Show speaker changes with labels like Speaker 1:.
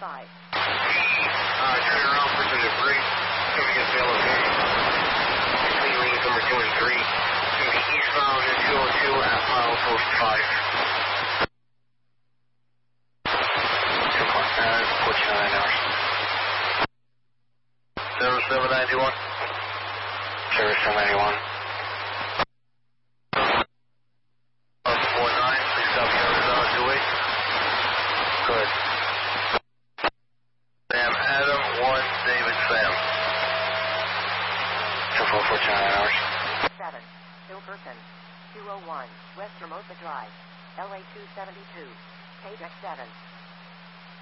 Speaker 1: Turn around for some debris. It's going to get the elevation. Between lanes number 2 and 3. It's going to be eastbound at 202 at mile post 5. Put you on 9 hours. 7791. 7791. 49, please stop the others on 28. Good. Sam Adam, 1 David Sam. 244, 9 hours.
Speaker 2: 7, Hilberton, 201, West Hermosa Drive, LA 272, Page X7.